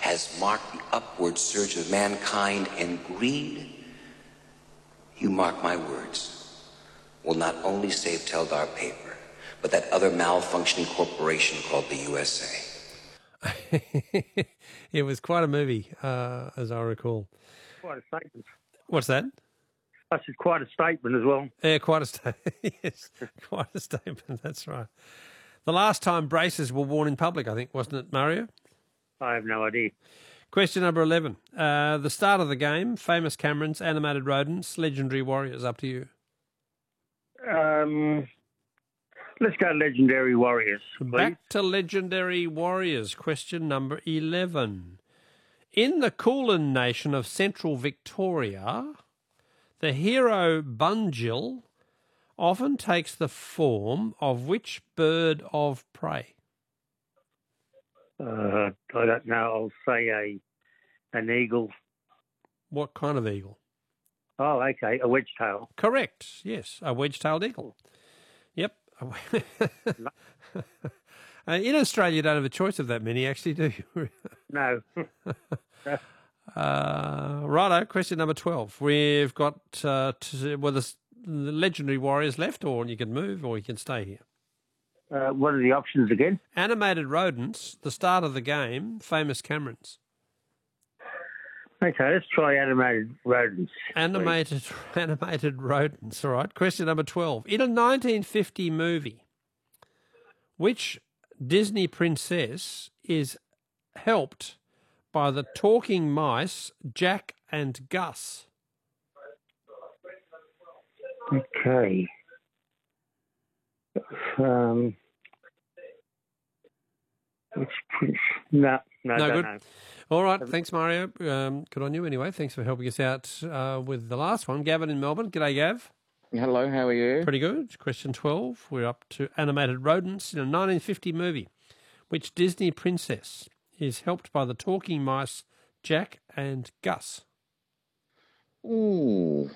has marked the upward surge of mankind, and greed, you mark my words, will not only save Teldar Paper, but that other malfunctioning corporation called the USA. It was quite a movie, as I recall. Quite a statement. What's that? That's quite a statement as well. Yeah, quite a statement. Yes, quite a statement. That's right. The last time braces were worn in public, I think, wasn't it, Mario? I have no idea. Question number 11. The start of the game, famous Camerons, animated rodents, legendary warriors. Up to you. Let's go Legendary Warriors, please. Back to Legendary Warriors. Question number 11. In the Kulin Nation of central Victoria, the hero Bunjil often takes the form of which bird of prey? I don't know. I'll say an eagle. What kind of eagle? Oh, okay, a wedge-tail. Correct, yes, a wedge-tailed eagle. Yep. In Australia, you don't have a choice of that many, actually, do you? No. Righto, question number 12. We've got the legendary warriors left, or you can move, or you can stay here. What are the options again? Animated rodents, the start of the game, famous Camerons. Okay, let's try animated rodents. Animated rodents, all right. Question number 12. In a 1950 movie, which Disney princess is helped by the talking mice Jack and Gus? Okay. Which prince? No, don't good. know. All right, thanks, Mario. Good on you anyway. Thanks for helping us out with the last one. Gavin in Melbourne. G'day, Gav. Hello, how are you? Pretty good. Question 12. We're up to animated rodents in a 1950 movie. Which Disney princess is helped by the talking mice Jack and Gus? Ooh,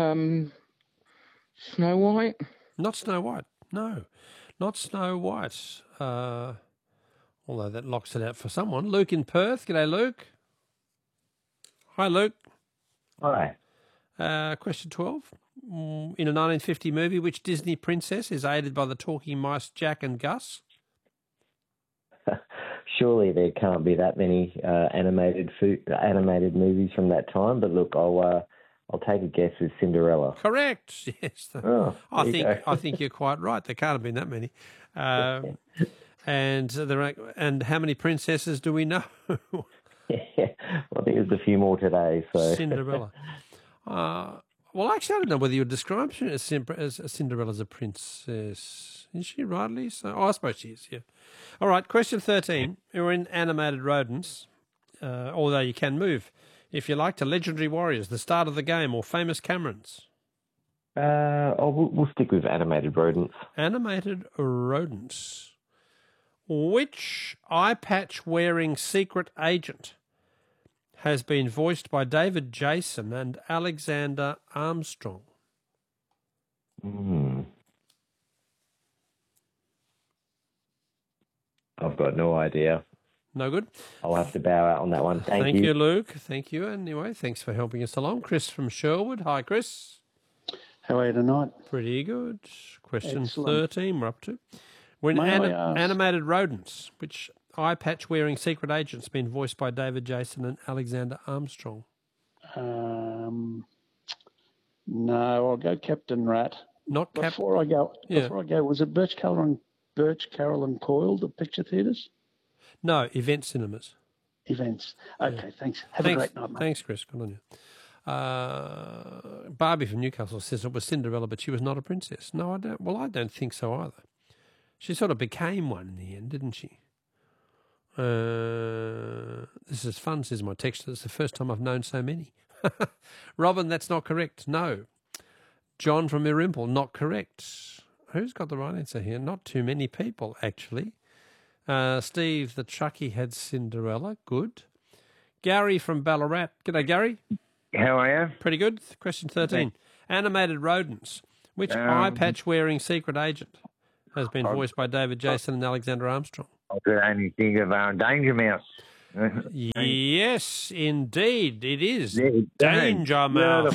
Snow White? Not Snow White. No, not Snow White. Although that locks it out for someone. Luke in Perth. G'day, Luke. Hi, Luke. Hi. Question 12. In a 1950 movie, which Disney princess is aided by the talking mice Jack and Gus? Surely there can't be that many animated movies from that time. But look, I'll take a guess with Cinderella. Correct. Yes. I think you're quite right. There can't have been that many. And how many princesses do we know? Yeah, well, I think there's a few more today. So Cinderella. Well, actually, I don't know whether you would describe her as Cinderella as a princess. Is she rightly so? Oh, I suppose she is, yeah. All right, question 13. You're in animated rodents, although you can move. If you like, to Legendary Warriors, the start of the game, or famous Camerons. We'll stick with animated rodents. Animated rodents. Which eye patch-wearing secret agent has been voiced by David Jason and Alexander Armstrong? I've got no idea. No good? I'll have to bow out on that one. Thank you, Luke. Thank you. Anyway, thanks for helping us along. Chris from Sherwood. Hi, Chris. How are you tonight? Pretty good. Question Excellent. 13 we're up to. We're in animated rodents, which eye patch-wearing secret agent's been voiced by David Jason and Alexander Armstrong. No, I'll go Captain Rat. Not Before I go, was it Birch, Carroll and Coyle, the picture theatres? No, Event Cinemas. Events. Okay, thanks. Have a great night, mate. Thanks, Chris. Good on you. Barbie from Newcastle says it was Cinderella, but she was not a princess. No, I don't. Well, I don't think so either. She sort of became one in the end, didn't she? This is fun, says my texter. It's the first time I've known so many. Robin, that's not correct. No. John from Merimple, not correct. Who's got the right answer here? Not too many people, actually. Steve, the Chucky had Cinderella. Good. Gary from Ballarat. G'day, Gary. How are you? Pretty good. Question 13. Animated rodents. Which eye patch-wearing secret agent has been voiced by David Jason and Alexander Armstrong? I could only think of Danger Mouse. Yes, indeed, it is. Yeah, Danger Mouse.